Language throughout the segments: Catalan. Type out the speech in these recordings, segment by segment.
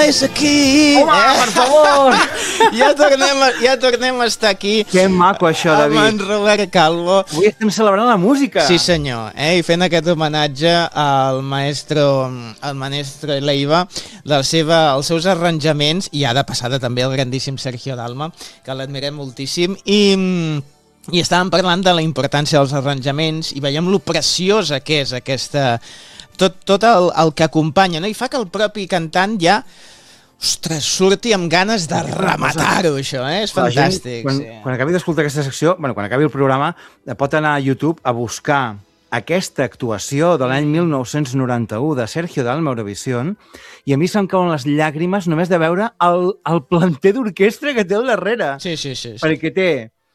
és aquí! Home, per favor! Ja tornem a estar aquí. Que maco això, David. Amb en Robert Calvo. Avui estem celebrant la música. Sí, senyor. I fent aquest homenatge al maestro Leiva, els seus arranjaments, i ara passada també el grandíssim Sergio Dalma, que l'admirem moltíssim, i estàvem parlant de la importància dels arranjaments i veiem lo preciosa que és aquesta... Tot el que acompanya, no? I fa que el propi cantant ja... Ostres, surti amb ganes de rematar-ho, això, És fantàstic. Quan acabi d'escoltar aquesta secció, quan acabi el programa, pot anar a YouTube a buscar aquesta actuació de l'any 1991 de Sergio Dalma a Eurovision, i a mi se'm cauen les llàgrimes només de veure el planter d'orquestra que té al darrere. Sí. Perquè té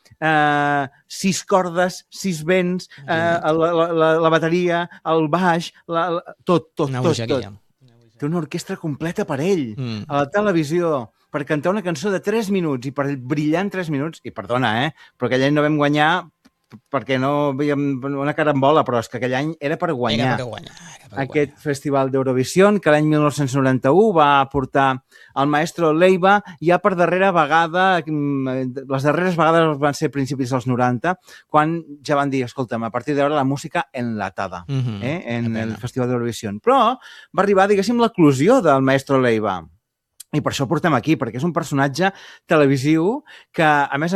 6 cordes, 6 vents, la bateria, el baix, tot. Té una orquestra completa per ell, a la televisió, per cantar una cançó de 3 minuts i per brillar en 3 minuts. I perdona, però aquell any no vam guanyar perquè no havíem una carambola, però és que aquell any era per guanyar. Aquest festival d'Eurovision, que l'any 1991 va portar el maestro Leiva, ja per darrera vegada, les darreres vegades van ser principis dels 90, quan ja van dir, escolta'm, a partir d'ara la música enlatada en el festival d'Eurovision. Però va arribar, diguéssim, l'eclosió del maestro Leiva. I per això portem aquí, perquè és un personatge televisiu que, a més,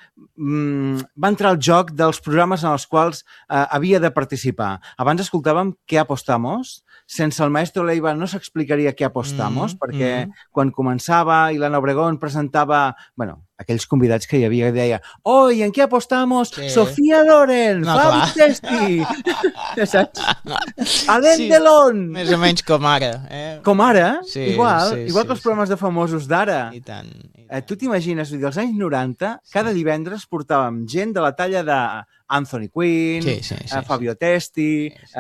va entrar al joc dels programes en els quals havia de participar. Abans escoltàvem Què apostamos? Sense el maestro Leiva no s'explicaria Què apostamos, perquè quan començava i l'Anna Obregón presentava, aquells convidats que hi havia que deia «Hoy, ¿en qué apostamos? Sofía Loren, Fabi Testi!» Saps? Alain Delon! Més o menys com ara. Com ara? Igual que els programes de famosos d'ara. I tant. Tu t'imagines, als anys 90, cada divendres portàvem gent de la talla d'Anthony Quinn, Fabio Testi,